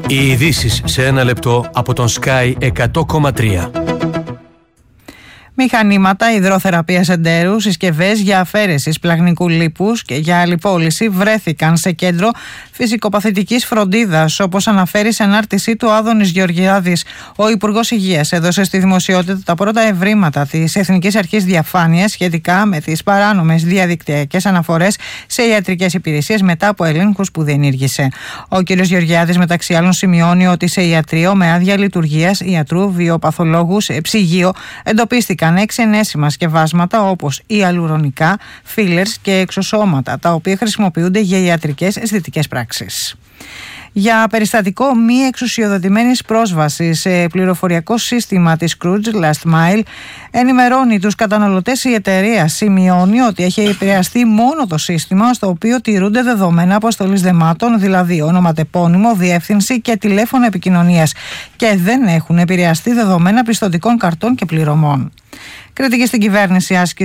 Οι ειδήσεις σε ένα λεπτό από τον Sky 100,3. Μηχανήματα υδροθεραπείας εντέρου, συσκευές για αφαίρεση σπλαγνικού λίπους και για αλληπόληση βρέθηκαν σε κέντρο φυσικοπαθητικής φροντίδας, όπως αναφέρει σε ανάρτησή του ο Άδωνης Γεωργιάδης. Ο Υπουργός Υγείας έδωσε στη δημοσιότητα τα πρώτα ευρήματα της Εθνικής Αρχής Διαφάνειας σχετικά με τις παράνομες διαδικτυακές αναφορές σε ιατρικές υπηρεσίες μετά από ελέγχους που διενήργησε. Ο κ. Γεωργιάδης, μεταξύ άλλων, σημειώνει ότι σε ιατρείο με άδεια λειτουργίας ιατρού, βιοπαθολόγους, ψυγείο εντοπίστηκαν 6 ενέσιμα σκευάσματα όπως ιαλουρονικά, φίλερς και εξωσώματα, τα οποία χρησιμοποιούνται για ιατρικές αισθητικές πράξεις. Για περιστατικό μη εξουσιοδοτημένης πρόσβασης σε πληροφοριακό σύστημα της Scrooge Last Mile, ενημερώνει τους καταναλωτές η εταιρεία. Σημειώνει ότι έχει επηρεαστεί μόνο το σύστημα στο οποίο τηρούνται δεδομένα αποστολής δεμάτων, δηλαδή ονοματεπώνυμο, διεύθυνση και τηλέφωνο επικοινωνίας, και δεν έχουν επηρεαστεί δεδομένα πιστωτικών καρτών και πληρωμών. Κριτική στην κυβέρνηση άσκησε